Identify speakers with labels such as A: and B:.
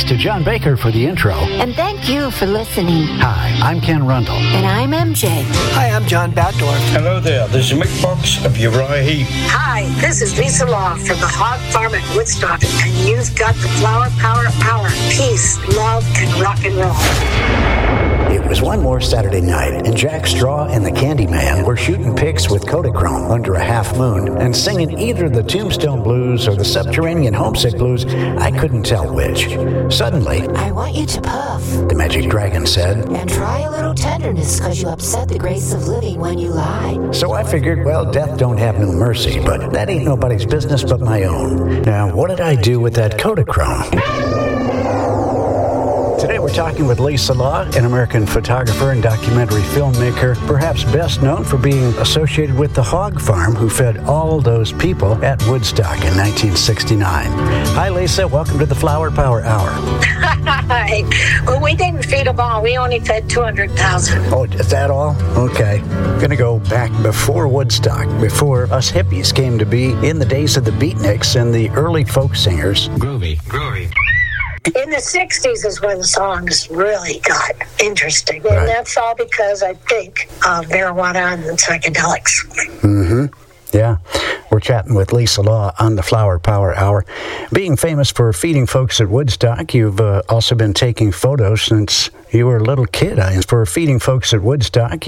A: Thanks to John Baker for the intro.
B: And thank you for listening.
A: Hi, I'm Ken Rundle.
B: And I'm MJ.
C: Hi, I'm John Batdorf.
D: Hello there, this is Mick Box of Uriah Heep.
E: Hi, this is Lisa Law from the Hog Farm at Woodstock, and you've got the Flower Power Hour. Peace, love, and rock and roll.
A: It was one more Saturday night, and Jack Straw and the Candyman were shooting pics with Kodachrome under a half moon and singing either the Tombstone Blues or the Subterranean Homesick Blues. I couldn't tell which. Suddenly,
F: I want you to puff,
A: the Magic Dragon said,
F: and try a little tenderness, because you upset the grace of living when you lie.
A: So I figured, well, death don't have no mercy, but that ain't nobody's business but my own. Now, what did I do with that Kodachrome? Today we're talking with Lisa Law, an American photographer and documentary filmmaker, perhaps best known for being associated with the Hog Farm, who fed all those people at Woodstock in 1969. Hi, Lisa. Welcome to the Flower Power Hour.
E: Hi. Well, we didn't feed them all. We only fed 200,000.
A: Oh, is that all? Okay. I'm going to go back before Woodstock, before us hippies came to be, in the days of the beatniks and the early folk singers.
D: Groovy.
E: In the 60s is when the songs really got interesting.
A: Right.
E: And that's all because, I think, of marijuana and psychedelics.
A: Mm-hmm. Yeah. We're chatting with Lisa Law on the Flower Power Hour. Being famous for feeding folks at Woodstock, you've also been taking photos since you were a little kid. For feeding folks at Woodstock,